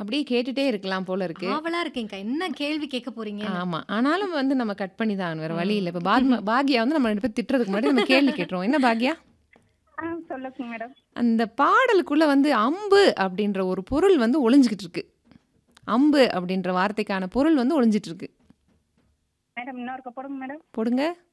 அப்படியே கேட்டுட்டே இருக்கலாம் போல இருக்கு. ஆவலா இருக்கேன்க்கா. என்ன கேள்வி கேட்க போறீங்கன்னு. ஆமா. ஆனாலும் வந்து நம்ம கட் பண்ணி தான் ஆகணும். வேற வழி இல்ல. ம். இப்ப பாக்யா வந்து நம்ம 2 பேரும் திட்டுறதுக்கு முன்னாடி நம்ம கேள்வி கேட்டுருவோம். என்ன பாக்யா? சொல்லுங்க மேடம். அந்த பாடலுக்குள்ள வந்து அம்பு அப்படின்ற ஒரு பொருள் வந்து ஒளிஞ்சுகிட்டு இருக்கு. அம்பு அப்படின்ற வார்த்தைக்கான பொருள் வந்து ஒளிஞ்சிட்டு இருக்கு. மேடம் இன்னொருக்க போடுங்க மேடம். போடுங்க.